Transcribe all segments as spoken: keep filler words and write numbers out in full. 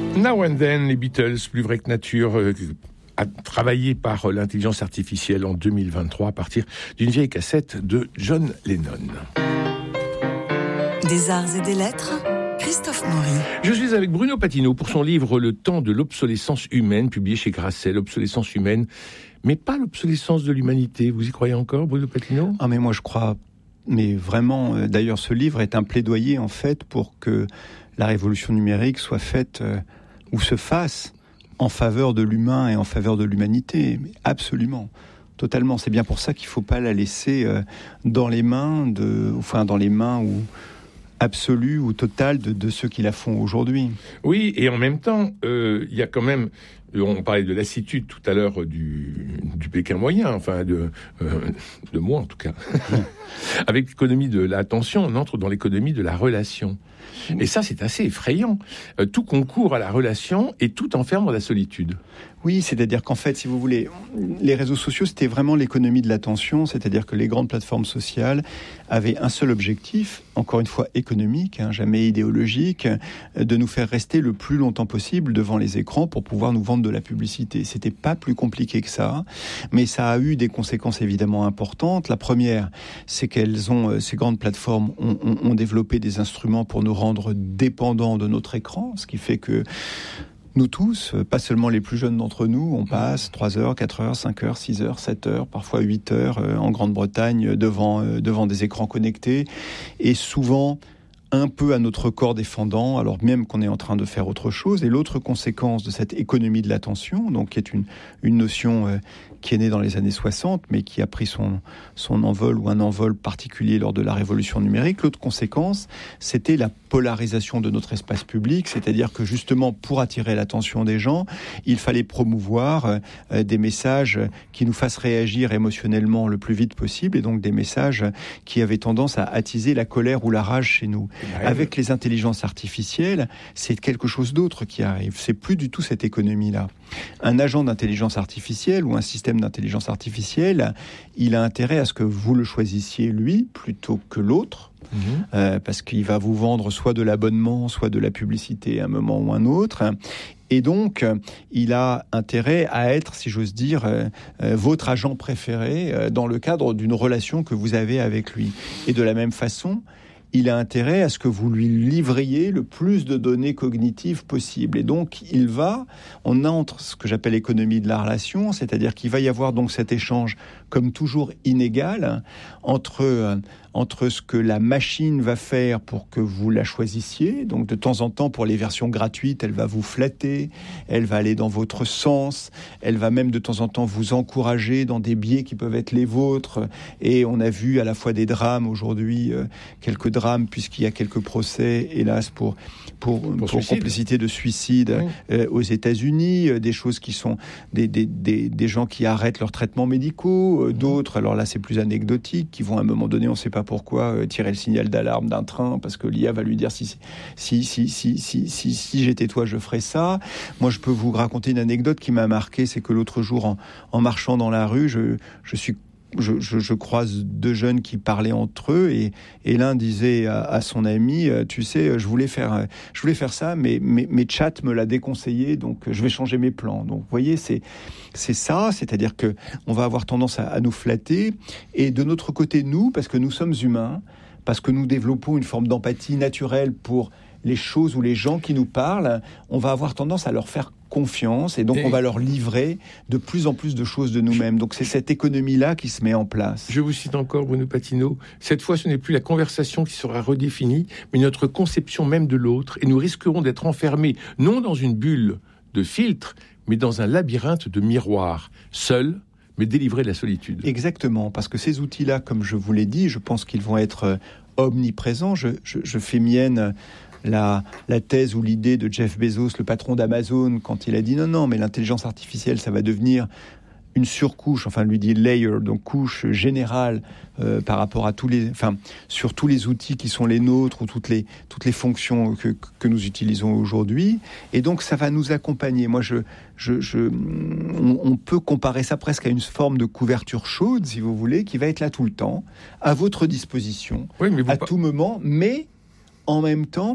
Now and Then, les Beatles, plus vrai que nature, euh, a travaillé par euh, l'intelligence artificielle en deux mille vingt-trois à partir d'une vieille cassette de John Lennon. Des arts et des lettres, Christophe Maury. Je suis avec Bruno Patino pour son livre Le temps de l'obsolescence humaine, publié chez Grasset. L'obsolescence humaine, mais pas l'obsolescence de l'humanité. Vous y croyez encore, Bruno Patino ? Ah, mais moi je crois, mais vraiment, euh, d'ailleurs ce livre est un plaidoyer en fait pour que la révolution numérique soit faite euh, ou se fasse en faveur de l'humain et en faveur de l'humanité. Mais absolument. Totalement. C'est bien pour ça qu'il ne faut pas la laisser euh, dans les mains de, enfin dans les mains ou absolue ou totale de, de ceux qui la font aujourd'hui. Oui, et en même temps, il euh, y a quand même, on parlait de lassitude tout à l'heure du, du Pékin moyen, enfin de, euh, de moi en tout cas. Avec l'économie de l'attention, on entre dans l'économie de la relation. Et ça, c'est assez effrayant. Euh, tout concourt à la relation et tout enferme dans la solitude. Oui, c'est-à-dire qu'en fait, si vous voulez, les réseaux sociaux, c'était vraiment l'économie de l'attention, c'est-à-dire que les grandes plateformes sociales avaient un seul objectif, encore une fois économique, hein, jamais idéologique, de nous faire rester le plus longtemps possible devant les écrans pour pouvoir nous vendre de la publicité. C'était pas plus compliqué que ça, mais ça a eu des conséquences évidemment importantes. La première, c'est qu'elles ont, ces grandes plateformes ont, ont, ont développé des instruments pour nous rendre dépendants de notre écran, ce qui fait que nous tous, pas seulement les plus jeunes d'entre nous, on passe trois heures, quatre heures, cinq heures, six heures, sept heures, parfois huit heures euh, en Grande-Bretagne devant, euh, devant des écrans connectés, et souvent un peu à notre corps défendant, alors même qu'on est en train de faire autre chose. Et l'autre conséquence de cette économie de l'attention, donc qui est une, une notion euh, qui est née dans les années soixante, mais qui a pris son, son envol ou un envol particulier lors de la révolution numérique. L'autre conséquence, c'était la polarisation de notre espace public, c'est-à-dire que justement, pour attirer l'attention des gens, il fallait promouvoir euh, des messages qui nous fassent réagir émotionnellement le plus vite possible, et donc des messages qui avaient tendance à attiser la colère ou la rage chez nous. Ouais. Avec les intelligences artificielles, c'est quelque chose d'autre qui arrive. C'est plus du tout cette économie-là. Un agent d'intelligence artificielle ou un système d'intelligence artificielle, il a intérêt à ce que vous le choisissiez lui plutôt que l'autre. Mmh. Euh, parce qu'il va vous vendre soit de l'abonnement, soit de la publicité à un moment ou un autre. Et donc, il a intérêt à être, si j'ose dire, euh, euh, votre agent préféré euh, dans le cadre d'une relation que vous avez avec lui. Et de la même façon, il a intérêt à ce que vous lui livriez le plus de données cognitives possible. Et donc, il va, on entre ce que j'appelle l'économie de la relation, c'est-à-dire qu'il va y avoir donc cet échange, comme toujours inégal, entre, euh, entre ce que la machine va faire pour que vous la choisissiez. Donc, de temps en temps, pour les versions gratuites, elle va vous flatter, elle va aller dans votre sens, elle va même de temps en temps vous encourager dans des biais qui peuvent être les vôtres. Et on a vu à la fois des drames aujourd'hui, euh, quelques drames, puisqu'il y a quelques procès, hélas, pour, pour, pour, pour complicité de suicide oui. euh, aux États-Unis, euh, des choses qui sont des, des, des, des gens qui arrêtent leurs traitements médicaux, euh, d'autres, alors là c'est plus anecdotique, qui vont à un moment donné, on ne sait pas pourquoi, euh, tirer le signal d'alarme d'un train, parce que l'I A va lui dire si, si, si, si, si, si, si j'étais toi, je ferais ça. Moi, je peux vous raconter une anecdote qui m'a marqué, c'est que l'autre jour, en, en marchant dans la rue, je, je suis Je, je, je croise deux jeunes qui parlaient entre eux et, et l'un disait à, à son ami, tu sais, je voulais faire, je voulais faire ça, mais mes, mes chats me l'a déconseillé, donc je vais changer mes plans. Donc, vous voyez, c'est, c'est ça, c'est-à-dire que on va avoir tendance à, à nous flatter. Et de notre côté, nous, parce que nous sommes humains, parce que nous développons une forme d'empathie naturelle pour les choses ou les gens qui nous parlent, on va avoir tendance à leur faire confiance et donc et on va leur livrer de plus en plus de choses de nous-mêmes. Donc c'est cette économie-là qui se met en place. Je vous cite encore Bruno Patino. Cette fois, ce n'est plus la conversation qui sera redéfinie, mais notre conception même de l'autre. Et nous risquerons d'être enfermés, non dans une bulle de filtre, mais dans un labyrinthe de miroirs, seuls, mais délivrés de la solitude. Exactement, parce que ces outils-là, comme je vous l'ai dit, je pense qu'ils vont être omniprésents. Je, je, je fais mienne La, la thèse ou l'idée de Jeff Bezos, le patron d'Amazon, quand il a dit non, non, mais l'intelligence artificielle, ça va devenir une surcouche, enfin lui dit layer, donc couche générale euh, par rapport à tous les, enfin sur tous les outils qui sont les nôtres ou toutes les toutes les fonctions que que nous utilisons aujourd'hui, et donc ça va nous accompagner. Moi, je je je on, on peut comparer ça presque à une forme de couverture chaude, si vous voulez, qui va être là tout le temps, à votre disposition, oui, mais vous à pas... tout moment, mais en même temps,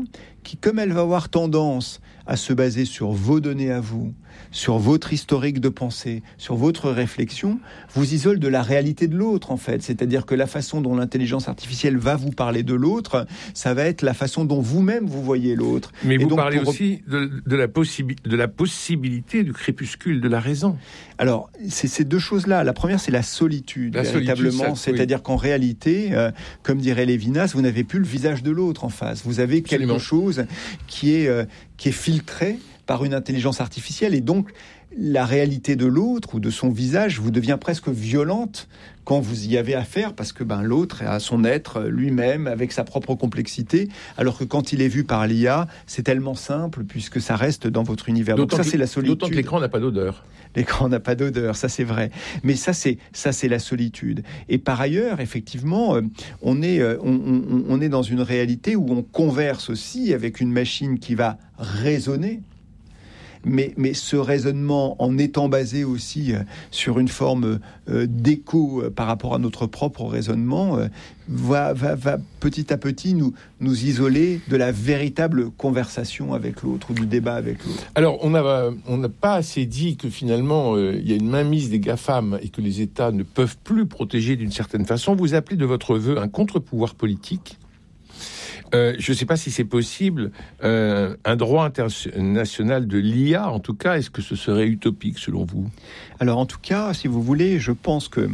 qui, comme elle va avoir tendance à se baser sur vos données à vous, sur votre historique de pensée, sur votre réflexion, vous isole de la réalité de l'autre, en fait. C'est-à-dire que la façon dont l'intelligence artificielle va vous parler de l'autre, ça va être la façon dont vous-même vous voyez l'autre. Mais Et vous donc, parlez pour... aussi de, de, la possibi- de la possibilité du crépuscule de la raison. Alors, c'est ces deux choses-là. La première, c'est la solitude, la véritablement. Solitude, ça, C'est-à-dire oui. qu'en réalité, euh, comme dirait Lévinas, vous n'avez plus le visage de l'autre en face. Vous avez Absolument. quelque chose qui est, euh, qui est filtré par une intelligence artificielle. Et donc, la réalité de l'autre ou de son visage vous devient presque violente quand vous y avez affaire, parce que ben, l'autre a son être lui-même avec sa propre complexité, alors que quand il est vu par l'I A, c'est tellement simple puisque ça reste dans votre univers. Donc D'autant ça, que, c'est la solitude. D'autant que l'écran n'a pas d'odeur. L'écran n'a pas d'odeur, ça c'est vrai. Mais ça c'est ça c'est la solitude. Et par ailleurs, effectivement, euh, on est euh, on, on, on est dans une réalité où on converse aussi avec une machine qui va raisonner. Mais, mais ce raisonnement, en étant basé aussi euh, sur une forme euh, d'écho euh, par rapport à notre propre raisonnement, euh, va, va, va petit à petit nous, nous isoler de la véritable conversation avec l'autre ou du débat avec l'autre. Alors, on n'a on n'a pas assez dit que finalement, euh, il y a une mainmise des GAFAM et que les États ne peuvent plus protéger d'une certaine façon. Vous appelez de votre vœu un contre-pouvoir politique. Euh, je ne sais pas si c'est possible, euh, un droit international de l'I A, en tout cas, est-ce que ce serait utopique selon vous ? Alors en tout cas, si vous voulez, je pense que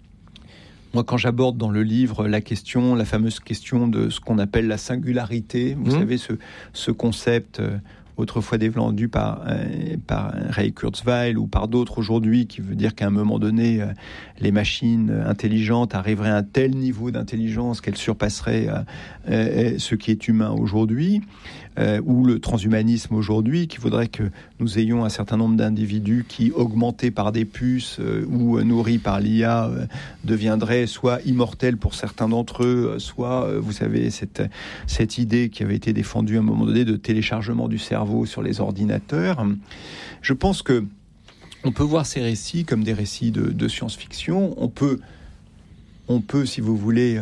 moi, quand j'aborde dans le livre la question, la fameuse question de ce qu'on appelle la singularité, vous mmh. savez, ce, ce concept euh, autrefois défendu par, euh, par Ray Kurzweil ou par d'autres aujourd'hui, qui veut dire qu'à un moment donné, euh, les machines intelligentes arriveraient à un tel niveau d'intelligence qu'elles surpasseraient euh, euh, ce qui est humain aujourd'hui, euh, ou le transhumanisme aujourd'hui, qui voudrait que nous ayons un certain nombre d'individus qui, augmentés par des puces euh, ou nourris par l'I A, euh, deviendraient soit immortels pour certains d'entre eux, soit, euh, vous savez, cette, cette idée qui avait été défendue à un moment donné de téléchargement du cerveau sur les ordinateurs. Je pense que on peut voir ces récits comme des récits de, de science-fiction. On peut, on peut, si vous voulez, euh,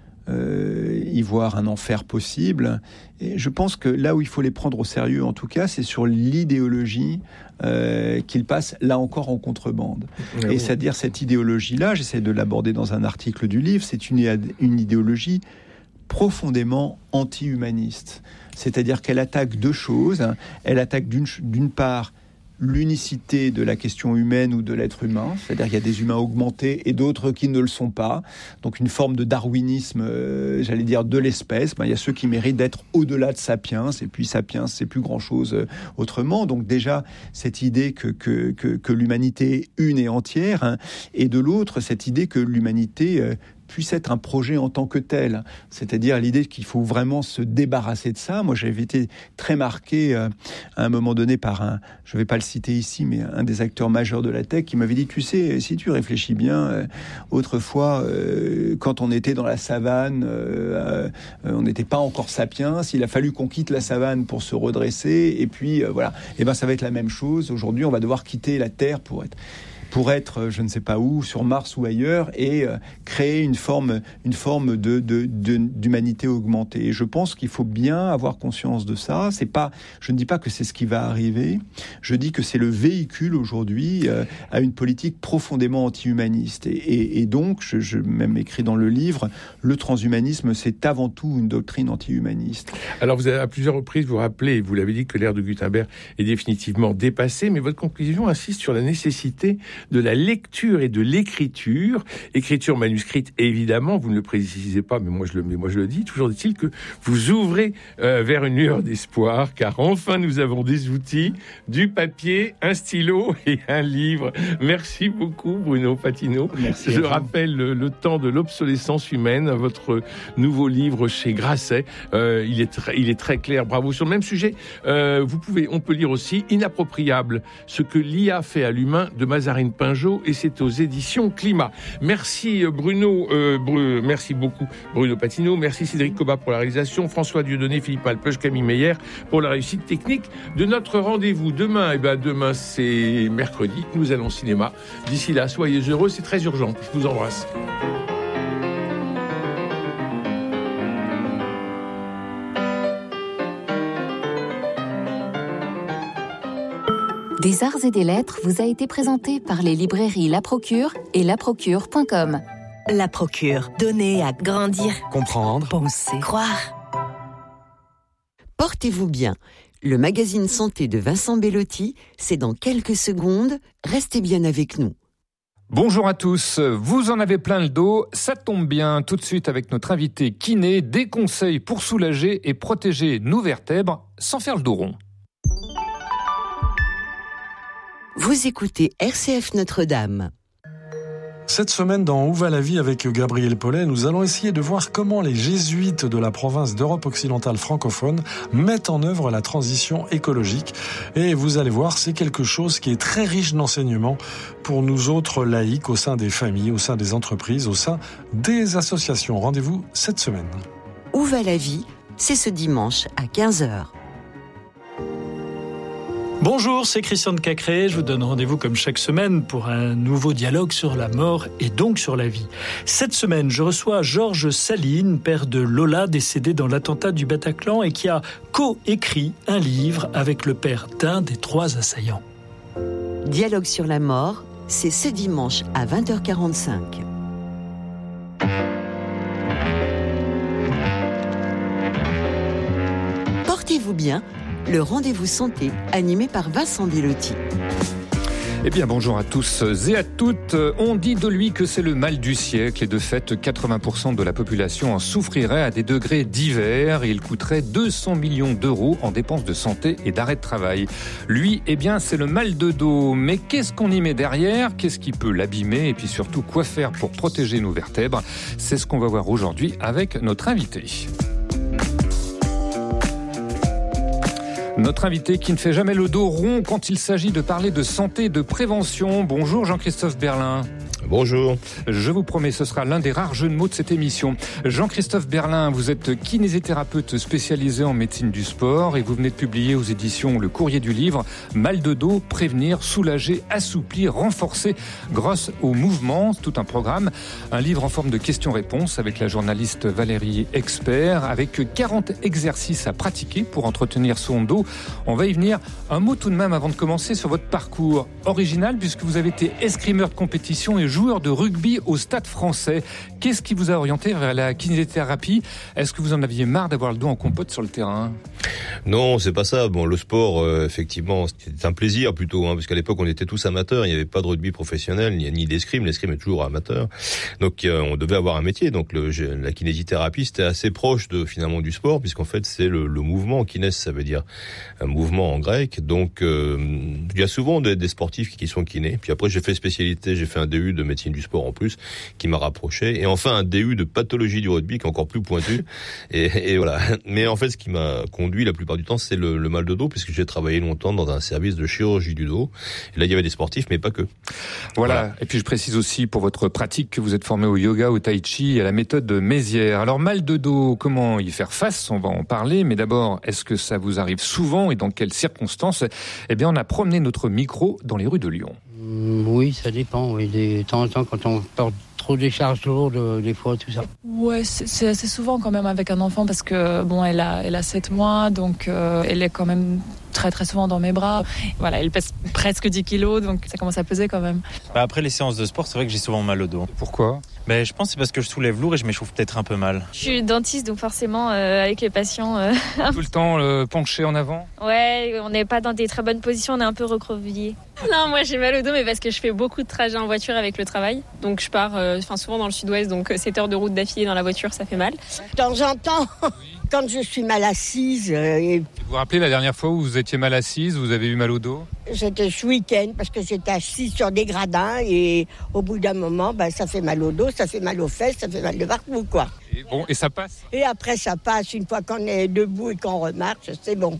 euh, y voir un enfer possible. Et je pense que là où il faut les prendre au sérieux, en tout cas, c'est sur l'idéologie euh, qu'ils passent, là encore, en contrebande. Oui, Et oui. c'est-à-dire cette idéologie-là, j'essaie de l'aborder dans un article du livre, c'est une, une idéologie profondément anti-humaniste. C'est-à-dire qu'elle attaque deux choses. Elle attaque d'une, d'une part l'unicité de la question humaine ou de l'être humain, c'est-à-dire qu'il y a des humains augmentés et d'autres qui ne le sont pas, donc une forme de darwinisme, euh, j'allais dire, de l'espèce. Ben, il y a ceux qui méritent d'être au-delà de Sapiens, et puis Sapiens, c'est plus grand-chose euh, autrement. Donc déjà, cette idée que, que, que, que l'humanité est une et entière, hein, et de l'autre, cette idée que l'humanité euh, puisse être un projet en tant que tel, c'est-à-dire l'idée qu'il faut vraiment se débarrasser de ça. Moi, j'avais été très marqué euh, à un moment donné par un, je ne vais pas le citer ici, mais un des acteurs majeurs de la tech qui m'avait dit, tu sais, si tu réfléchis bien, euh, autrefois, euh, quand on était dans la savane, euh, euh, on n'était pas encore sapiens, il a fallu qu'on quitte la savane pour se redresser, et puis euh, voilà, et ben ça va être la même chose. Aujourd'hui, on va devoir quitter la Terre pour être... pour être, je ne sais pas où, sur Mars ou ailleurs, et euh, créer une forme, une forme de, de, de, d'humanité augmentée. Et je pense qu'il faut bien avoir conscience de ça. C'est pas, je ne dis pas que c'est ce qui va arriver. Je dis que c'est le véhicule aujourd'hui euh, à une politique profondément anti-humaniste. Et, et, et donc, je, je même écrit dans le livre, le transhumanisme, c'est avant tout une doctrine anti-humaniste. Alors, vous avez à plusieurs reprises vous rappelez, vous l'avez dit, que l'ère de Gutenberg est définitivement dépassée, mais votre conclusion insiste sur la nécessité de la lecture et de l'écriture, écriture manuscrite évidemment, vous ne le précisez pas, mais moi je le, mais moi je le dis, toujours est-il que vous ouvrez euh, vers une lueur d'espoir, car enfin nous avons des outils, du papier, un stylo et un livre. Merci beaucoup Bruno Patino. Merci. Je rappelle le, le temps de l'obsolescence humaine, votre nouveau livre chez Grasset. Euh, il est très, il est très clair, bravo. Sur le même sujet, euh, vous pouvez, on peut lire aussi Inappropriable, ce que l'I A fait à l'humain de Mazarine Pinjot, et c'est aux éditions Climat. Merci Bruno, euh, Bru, merci beaucoup Bruno Patino, merci Cédric Cobat pour la réalisation, François Dieudonné, Philippe Malpeuch, Camille Meyer pour la réussite technique de notre rendez-vous. Demain, eh ben demain c'est mercredi, nous allons au cinéma. D'ici là, soyez heureux, c'est très urgent. Je vous embrasse. Des arts et des lettres vous a été présenté par les librairies La Procure et la procure point com. La Procure, donner à grandir, comprendre, penser, croire. Portez-vous bien. Le magazine santé de Vincent Bellotti, c'est dans quelques secondes. Restez bien avec nous. Bonjour à tous, vous en avez plein le dos, ça tombe bien, tout de suite avec notre invité kiné, des conseils pour soulager et protéger nos vertèbres sans faire le dos rond. Vous écoutez R C F Notre-Dame. Cette semaine, dans Où va la vie avec Gabriel Paulet, nous allons essayer de voir comment les jésuites de la province d'Europe occidentale francophone mettent en œuvre la transition écologique. Et vous allez voir, c'est quelque chose qui est très riche d'enseignements pour nous autres laïcs au sein des familles, au sein des entreprises, au sein des associations. Rendez-vous cette semaine. Où va la vie ? C'est ce dimanche à quinze heures. Bonjour, c'est Christian de Cacré. Je vous donne rendez-vous comme chaque semaine pour un nouveau dialogue sur la mort et donc sur la vie. Cette semaine, je reçois Georges Saline, père de Lola, décédé dans l'attentat du Bataclan et qui a co-écrit un livre avec le père d'un des trois assaillants. Dialogue sur la mort, c'est ce dimanche à vingt heures quarante-cinq. Portez-vous bien. Le rendez-vous santé, animé par Vincent Bellotti. Eh bien, bonjour à tous et à toutes. On dit de lui que c'est le mal du siècle et de fait, quatre-vingts pour cent de la population en souffrirait à des degrés divers et il coûterait deux cents millions d'euros en dépenses de santé et d'arrêt de travail. Lui, eh bien, c'est le mal de dos. Mais qu'est-ce qu'on y met derrière ? Qu'est-ce qui peut l'abîmer ? Et puis surtout, quoi faire pour protéger nos vertèbres ? C'est ce qu'on va voir aujourd'hui avec notre invité. Notre invité qui ne fait jamais le dos rond quand il s'agit de parler de santé et de prévention. Bonjour Jean-Christophe Berlin. Bonjour. Je vous promets, ce sera l'un des rares jeux de mots de cette émission. Jean-Christophe Berlin, vous êtes kinésithérapeute spécialisé en médecine du sport et vous venez de publier aux éditions Le Courrier du Livre Mal de dos, prévenir, soulager, assouplir, renforcer grâce au mouvement, tout un programme. Un livre en forme de questions-réponses avec la journaliste Valérie Expert, avec quarante exercices à pratiquer pour entretenir son dos. On va y venir. Un mot tout de même avant de commencer sur votre parcours original, puisque vous avez été escrimeur de compétition et joueur de rugby au Stade Français. Qu'est-ce qui vous a orienté vers la kinésithérapie ? Est-ce que vous en aviez marre d'avoir le dos en compote sur le terrain ? Non, c'est pas ça. Bon, le sport, euh, effectivement, c'est un plaisir plutôt, hein, parce qu'à l'époque, on était tous amateurs. Il n'y avait pas de rugby professionnel, ni, ni d'escrime. L'escrime est toujours amateur. Donc, euh, on devait avoir un métier. Donc, le, la kinésithérapie, c'était assez proche de finalement du sport, puisqu'en fait, c'est le, le mouvement. Kinès, ça veut dire un mouvement en grec. Donc, euh, il y a souvent des, des sportifs qui sont kinés. Puis après, j'ai fait spécialité, j'ai fait un D U de médecine du sport en plus, qui m'a rapproché. Et enfin, un D U de pathologie du rugby, qui est encore plus pointu. Et, et voilà. Mais en fait, ce qui m'a conduit la plupart du temps, c'est le, le mal de dos, puisque j'ai travaillé longtemps dans un service de chirurgie du dos. Et là, il y avait des sportifs, mais pas que. Voilà. Voilà. Et puis, je précise aussi pour votre pratique que vous êtes formé au yoga, au tai chi et à la méthode de Mézières. Alors, mal de dos, comment y faire face ? On va en parler. Mais d'abord, est-ce que ça vous arrive souvent et dans quelles circonstances ? Eh bien, on a promené notre micro dans les rues de Lyon. Oui, ça dépend. Oui. De temps en temps, quand on porte trop des charges lourdes, des fois, tout ça. Ouais, c'est, c'est assez souvent quand même avec un enfant parce que bon, elle a, elle a sept mois, donc euh, elle est quand même très très souvent dans mes bras. Voilà, elle pèse presque dix kilos, donc ça commence à peser quand même. Bah après les séances de sport, c'est vrai que j'ai souvent mal au dos. Pourquoi ? Bah, je pense que c'est parce que je soulève lourd et je m'échauffe peut-être un peu mal. Je suis dentiste, donc forcément, euh, avec les patients... Euh... Tout le temps euh, penché en avant ? Ouais, on n'est pas dans des très bonnes positions, on est un peu recroquevillé. Non, moi j'ai mal au dos, mais parce que je fais beaucoup de trajets en voiture avec le travail. Donc je pars euh, souvent dans le sud-ouest, donc sept heures de route d'affilée dans la voiture, ça fait mal. De temps en temps, quand je suis mal assise... Euh, et... Vous vous rappelez la dernière fois où vous étiez mal assise, vous avez eu mal au dos ? C'était ce week-end, parce que j'étais assise sur des gradins et au bout d'un moment, bah, ça fait mal au dos, ça fait mal aux fesses, ça fait mal de partout, quoi. Et bon, et ça passe ? Et après, ça passe. Une fois qu'on est debout et qu'on remarche, c'est bon.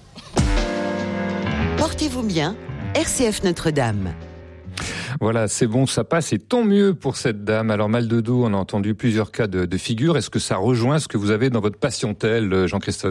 Portez-vous bien, R C F Notre-Dame. Voilà, c'est bon, ça passe et tant mieux pour cette dame. Alors mal de dos, on a entendu plusieurs cas de, de figure. Est-ce que ça rejoint ce que vous avez dans votre patientèle, Jean-Christophe Berlin ?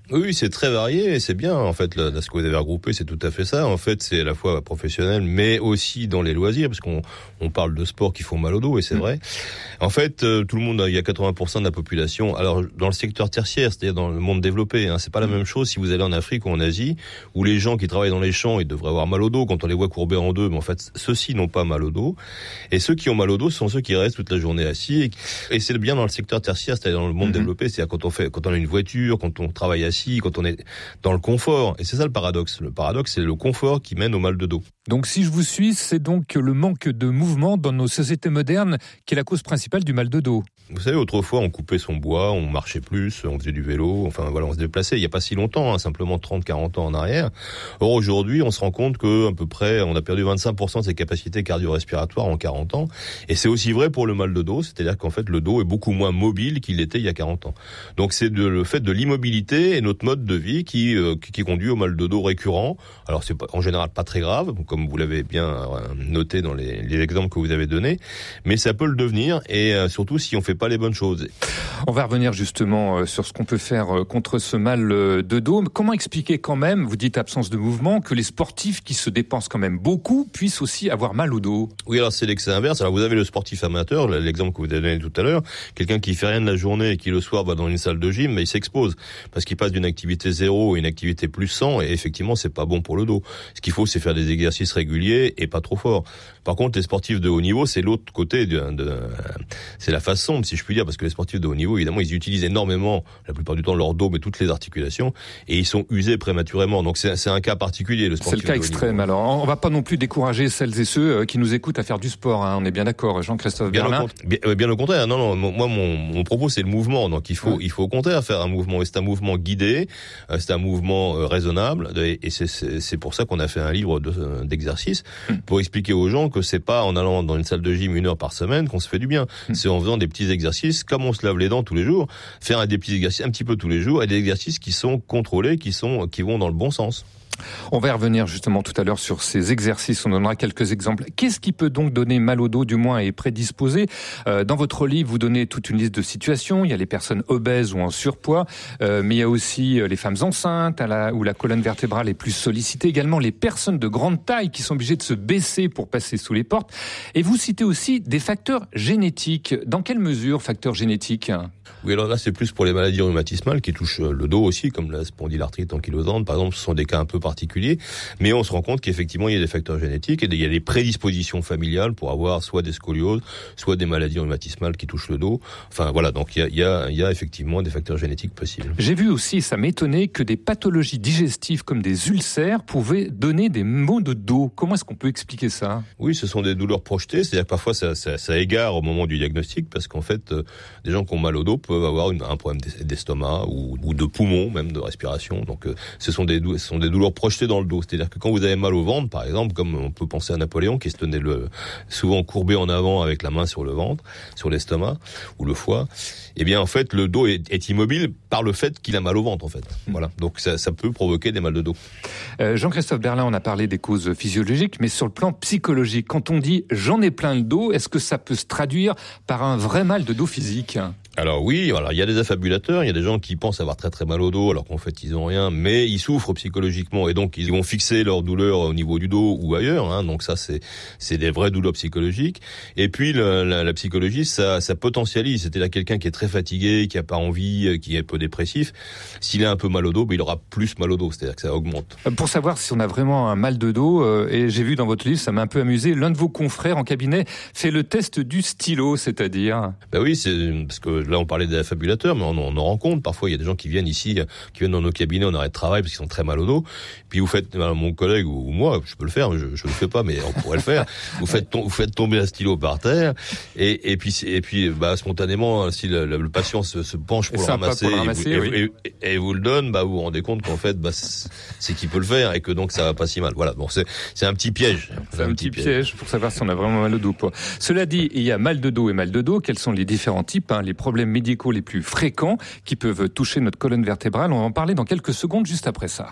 Oui, c'est très varié et c'est bien. En fait, là, ce que vous avez regroupé, c'est tout à fait ça. En fait, c'est à la fois professionnel, mais aussi dans les loisirs, parce qu'on on parle de sports qui font mal au dos, et c'est mmh. vrai. En fait, euh, tout le monde, il y a quatre-vingts pour cent de la population. Alors, dans le secteur tertiaire, c'est-à-dire dans le monde développé, hein, c'est pas la même chose si vous allez en Afrique ou en Asie, où les gens qui travaillent dans les champs, ils devraient avoir mal au dos quand on les voit courbés en deux. Mais en fait, ceux-ci n'ont pas mal au dos. Et ceux qui ont mal au dos sont ceux qui restent toute la journée assis. Et c'est bien dans le secteur tertiaire, c'est-à-dire dans le monde mmh. développé, c'est-à-dire quand on fait, quand on a une voiture, quand on travaille assis, quand on est dans le confort. Et c'est ça le paradoxe. Le paradoxe, c'est le confort qui mène au mal de dos. Donc si je vous suis, c'est donc le manque de mouvement dans nos sociétés modernes qui est la cause principale du mal de dos. Vous savez, autrefois, on coupait son bois, on marchait plus, on faisait du vélo, enfin voilà, on se déplaçait. Il n'y a pas si longtemps, hein, simplement trente à quarante ans en arrière. Or aujourd'hui, on se rend compte que à peu près, on a perdu vingt-cinq pour cent de ses capacités cardio-respiratoires en quarante ans. Et c'est aussi vrai pour le mal de dos, c'est-à-dire qu'en fait, le dos est beaucoup moins mobile qu'il était il y a quarante ans. Donc c'est de, le fait de l'immobilité et notre mode de vie qui, euh, qui, qui conduit au mal de dos récurrent. Alors c'est pas, en général pas très grave, comme vous l'avez bien noté dans les, les exemples que vous avez donnés, mais ça peut le devenir, et euh, surtout si on fait pas les bonnes choses. On va revenir justement sur ce qu'on peut faire contre ce mal de dos. Comment expliquer quand même, vous dites absence de mouvement, que les sportifs qui se dépensent quand même beaucoup puissent aussi avoir mal au dos? Oui, alors c'est l'excès inverse. Alors vous avez le sportif amateur, l'exemple que vous avez donné tout à l'heure, quelqu'un qui fait rien de la journée et qui le soir va dans une salle de gym, mais il s'expose parce qu'il passe d'une activité zéro à une activité plus cent, et effectivement c'est pas bon pour le dos. Ce qu'il faut, c'est faire des exercices réguliers et pas trop forts. Par contre, les sportifs de haut niveau, c'est l'autre côté de, de c'est la face sombre, si je puis dire, parce que les sportifs de haut niveau, évidemment, ils utilisent énormément, la plupart du temps, leur dos, mais toutes les articulations, et ils sont usés prématurément. Donc c'est, c'est un cas particulier, le sportif. C'est le cas extrême. Alors, on va pas non plus décourager celles et ceux qui nous écoutent à faire du sport, hein. On est bien d'accord, Jean-Christophe bien Berlin. Au, bien, bien au contraire. Non, non. Moi, mon, mon propos, c'est le mouvement. Donc, il faut, ouais. il faut au contraire faire un mouvement. Et c'est un mouvement guidé, c'est un mouvement euh, raisonnable. Et c'est, c'est, c'est pour ça qu'on a fait un livre de, d'exercices hum. pour expliquer aux gens que c'est pas en allant dans une salle de gym une heure par semaine qu'on se fait du bien. Hum. C'est en faisant des petits exercices, comme on se lave les dents tous les jours, faire des petits exercices un petit peu tous les jours, et des exercices qui sont contrôlés, qui sont, qui vont dans le bon sens. On va y revenir justement tout à l'heure sur ces exercices, on donnera quelques exemples. Qu'est-ce qui peut donc donner mal au dos, du moins, et prédisposer? euh, Dans votre livre, vous donnez toute une liste de situations. Il y a les personnes obèses ou en surpoids, euh, mais il y a aussi les femmes enceintes, à la, où la colonne vertébrale est plus sollicitée. Également les personnes de grande taille qui sont obligées de se baisser pour passer sous les portes. Et vous citez aussi des facteurs génétiques. Dans quelle mesure, facteurs génétiques? Oui, alors là, c'est plus pour les maladies rhumatismales qui touchent le dos aussi, comme la spondylarthrite ankylosante, par exemple. Ce sont des cas un peu particuliers, mais on se rend compte qu'effectivement, il y a des facteurs génétiques et il y a des prédispositions familiales pour avoir soit des scolioses, soit des maladies rhumatismales qui touchent le dos. Enfin, voilà, donc il y a, il y a, il y a effectivement des facteurs génétiques possibles. J'ai vu aussi, ça m'étonnait, que des pathologies digestives comme des ulcères pouvaient donner des maux de dos. Comment est-ce qu'on peut expliquer ça? Oui, ce sont des douleurs projetées, c'est-à-dire que parfois ça, ça, ça égare au moment du diagnostic, parce qu'en fait, euh, des gens qui ont mal au dos peuvent avoir une, un problème d'estomac ou, ou de poumon, même de respiration. Donc, euh, ce sont des, ce sont des douleurs projetées dans le dos. C'est-à-dire que quand vous avez mal au ventre, par exemple, comme on peut penser à Napoléon, qui se tenait le, souvent courbé en avant avec la main sur le ventre, sur l'estomac ou le foie, eh bien, en fait, le dos est, est immobile par le fait qu'il a mal au ventre, en fait. Mmh. Voilà. Donc, ça, ça peut provoquer des mal de dos. Euh, Jean-Christophe Berlin, on a parlé des causes physiologiques, mais sur le plan psychologique, quand on dit « j'en ai plein le dos », est-ce que ça peut se traduire par un vrai mal de dos physique ? Alors oui, alors il y a des affabulateurs, il y a des gens qui pensent avoir très très mal au dos alors qu'en fait ils ont rien, mais ils souffrent psychologiquement et donc ils vont fixer leur douleur au niveau du dos ou ailleurs. Hein, donc ça c'est c'est des vraies douleurs psychologiques. Et puis le, la, la psychologie ça ça potentialise, c'est-à-dire quelqu'un qui est très fatigué, qui a pas envie, qui est un peu dépressif, s'il a un peu mal au dos, ben il aura plus mal au dos, c'est-à-dire que ça augmente. Pour savoir si on a vraiment un mal de dos, euh, et j'ai vu dans votre livre, ça m'a un peu amusé, l'un de vos confrères en cabinet fait le test du stylo, c'est-à-dire. Ben oui, c'est parce que là, on parlait des affabulateurs, mais on, on en rencontre. Parfois, il y a des gens qui viennent ici, qui viennent dans nos cabinets en arrêt de travail parce qu'ils ont très mal au dos. Puis vous faites, mon collègue ou moi, je peux le faire, je, je le fais pas, mais on pourrait le faire. Vous faites, tom- vous faites tomber un stylo par terre, et, et puis, et puis, bah, spontanément, si le, le, le patient se, se penche pour le ramasser, pour le ramasser, et, vous, oui. et, et, et vous le donne, bah, vous vous rendez compte qu'en fait, bah, c'est qu'il peut le faire et que donc ça va pas si mal. Voilà. Bon, c'est, c'est un petit piège. C'est, c'est un, un petit piège. piège pour savoir si on a vraiment mal au dos ou pas. Cela dit, il y a mal de dos et mal de dos. Quels sont les différents types, hein, les problèmes médicaux les plus fréquents qui peuvent toucher notre colonne vertébrale? On va en parler dans quelques secondes juste après ça.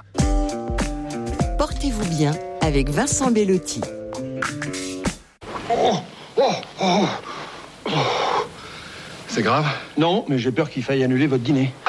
Portez-vous bien avec Vincent Bellotti. Oh, oh, oh, oh. C'est grave? Non, mais j'ai peur qu'il faille annuler votre dîner. Ah non,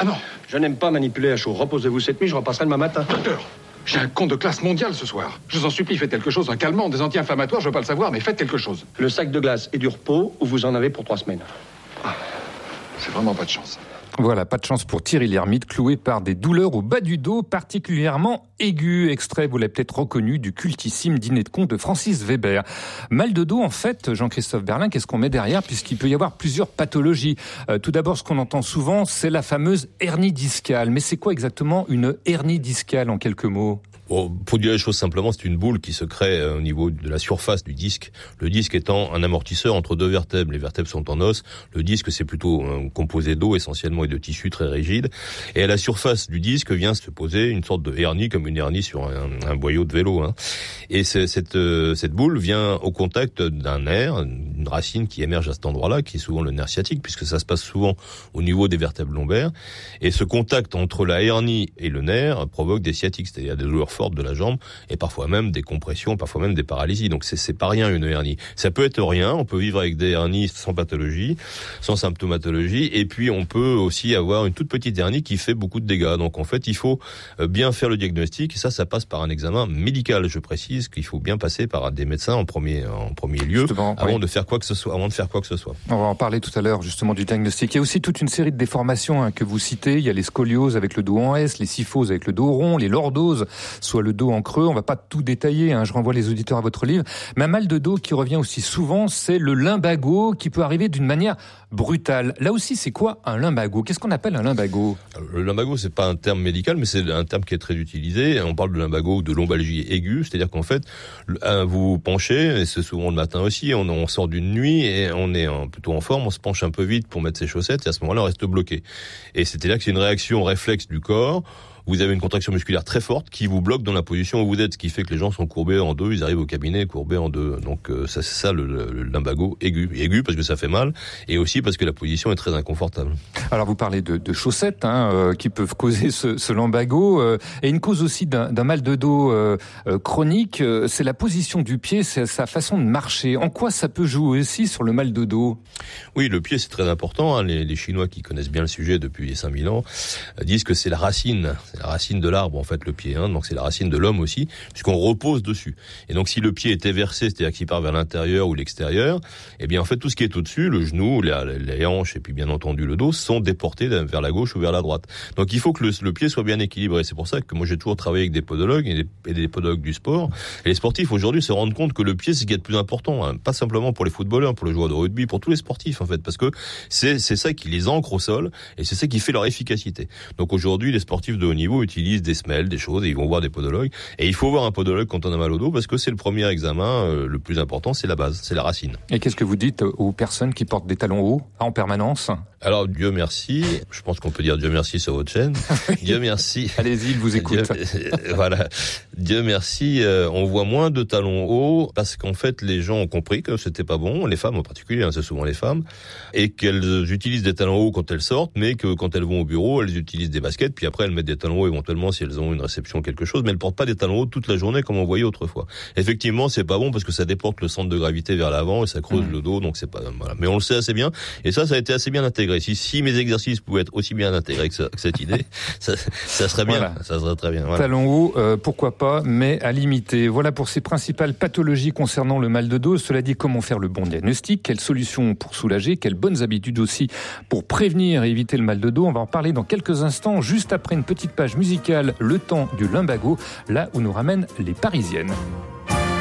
Je n'aime pas manipuler à chaud. Reposez-vous cette nuit, je repasserai demain matin. Docteur, j'ai un compte de classe mondiale ce soir. Je vous en supplie, faites quelque chose. Un calmant, des anti-inflammatoires, je veux pas le savoir, mais faites quelque chose. Le sac de glace et du repos, où vous en avez pour trois semaines. Ah, c'est vraiment pas de chance. Voilà, pas de chance pour Thierry Lhermitte, cloué par des douleurs au bas du dos particulièrement aiguës. Extrait, vous l'avez peut-être reconnu, du cultissime dîner de con de Francis Weber. Mal de dos, en fait, Jean-Christophe Berlin, qu'est-ce qu'on met derrière, puisqu'il peut y avoir plusieurs pathologies. Euh, tout d'abord, ce qu'on entend souvent, c'est la fameuse hernie discale. Mais c'est quoi exactement une hernie discale, en quelques mots ? Bon, pour dire les choses simplement, c'est une boule qui se crée au niveau de la surface du disque. Le disque étant un amortisseur entre deux vertèbres. Les vertèbres sont en os. Le disque, c'est plutôt un composé d'eau essentiellement et de tissu très rigide. Et à la surface du disque vient se poser une sorte de hernie, comme une hernie sur un, un boyau de vélo. Hein. Et cette, euh, cette boule vient au contact d'un nerf, une racine qui émerge à cet endroit-là, qui est souvent le nerf sciatique, puisque ça se passe souvent au niveau des vertèbres lombaires. Et ce contact entre la hernie et le nerf provoque des sciatiques, c'est-à-dire des douleurs forte de la jambe et parfois même des compressions, parfois même des paralysies. Donc c'est, c'est pas rien une hernie. Ça peut être rien, on peut vivre avec des hernies sans pathologie, sans symptomatologie, et puis on peut aussi avoir une toute petite hernie qui fait beaucoup de dégâts. Donc en fait, il faut bien faire le diagnostic, et ça, ça passe par un examen médical. Je précise qu'il faut bien passer par des médecins en premier, en premier lieu, justement, avant oui. de faire quoi que ce soit, avant de faire quoi que ce soit. On va en parler tout à l'heure justement du diagnostic. Il y a aussi toute une série de déformations hein, que vous citez. Il y a les scolioses avec le dos en S, les kyphoses avec le dos rond, les lordoses, soit le dos en creux. On va pas tout détailler, hein, je renvoie les auditeurs à votre livre. Mais un mal de dos qui revient aussi souvent, c'est le lumbago qui peut arriver d'une manière brutale. Là aussi, c'est quoi un lumbago ? Qu'est-ce qu'on appelle un lumbago ? Alors, le lumbago, c'est pas un terme médical, mais c'est un terme qui est très utilisé. On parle de lumbago ou de lombalgie aiguë, c'est-à-dire qu'en fait, vous vous penchez, et c'est souvent le matin aussi, on, on sort d'une nuit et on est en, plutôt en forme, on se penche un peu vite pour mettre ses chaussettes et à ce moment-là, on reste bloqué. Et c'est-à-dire que c'est une réaction réflexe du corps. Vous avez une contraction musculaire très forte qui vous bloque dans la position où vous êtes, ce qui fait que les gens sont courbés en deux, ils arrivent au cabinet courbés en deux. Donc euh, ça, c'est ça le, le, le lumbago aigu. Aigu parce que ça fait mal, et aussi parce que la position est très inconfortable. Alors vous parlez de, de chaussettes hein, euh, qui peuvent causer ce, ce lumbago, euh, et une cause aussi d'un, d'un mal de dos euh, euh, chronique, euh, c'est la position du pied, c'est sa façon de marcher. En quoi ça peut jouer aussi sur le mal de dos ? Oui, le pied c'est très important. Hein. Les, les Chinois qui connaissent bien le sujet depuis cinq mille ans euh, disent que c'est la racine. C'est la racine de l'arbre, en fait, le pied. Hein, donc c'est la racine de l'homme aussi, puisqu'on repose dessus. Et donc si le pied est éversé, c'est-à-dire qu'il part vers l'intérieur ou l'extérieur, eh bien en fait tout ce qui est au-dessus, le genou, les, les hanches et puis bien entendu le dos, sont déportés vers la gauche ou vers la droite. Donc il faut que le, le pied soit bien équilibré. C'est pour ça que moi j'ai toujours travaillé avec des podologues et des, et des podologues du sport. Et les sportifs aujourd'hui se rendent compte que le pied c'est ce qui est le plus important, hein, pas simplement pour les footballeurs, pour les joueurs de rugby, pour tous les sportifs en fait, parce que c'est, c'est ça qui les ancre au sol et c'est ça qui fait leur efficacité. Donc aujourd'hui les sportifs de haut niveau utilisent des semelles, des choses, et ils vont voir des podologues. Et il faut voir un podologue quand on a mal au dos, parce que c'est le premier examen, euh, le plus important, c'est la base, c'est la racine. Et qu'est-ce que vous dites aux personnes qui portent des talons hauts en permanence ? Alors, Dieu merci, je pense qu'on peut dire Dieu merci sur votre chaîne. Dieu merci. Allez-y, il vous écoute. Dieu, voilà. Dieu merci, euh, on voit moins de talons hauts, parce qu'en fait, les gens ont compris que c'était pas bon, les femmes en particulier, hein, c'est souvent les femmes, et qu'elles utilisent des talons hauts quand elles sortent, mais que quand elles vont au bureau, elles utilisent des baskets, puis après elles mettent des talons hauts éventuellement si elles ont une réception quelque chose, mais elles portent pas des talons hauts toute la journée comme on voyait autrefois. Effectivement, c'est pas bon parce que ça déporte le centre de gravité vers l'avant et ça creuse mmh. le dos, donc c'est pas voilà. Mais on le sait assez bien, et ça, ça a été assez bien intégré. Si, si mes exercices pouvaient être aussi bien intégrés que, ça, que cette idée, ça, ça serait bien, voilà. ça serait très bien. Voilà. Talons hauts, euh, pourquoi pas, mais à limiter. Voilà pour ces principales pathologies concernant le mal de dos. Cela dit, comment faire le bon diagnostic, quelles solutions pour soulager, quelles bonnes habitudes aussi pour prévenir et éviter le mal de dos. On va en parler dans quelques instants, juste après une petite page musicale, le temps du lumbago, là où nous ramènent les Parisiennes.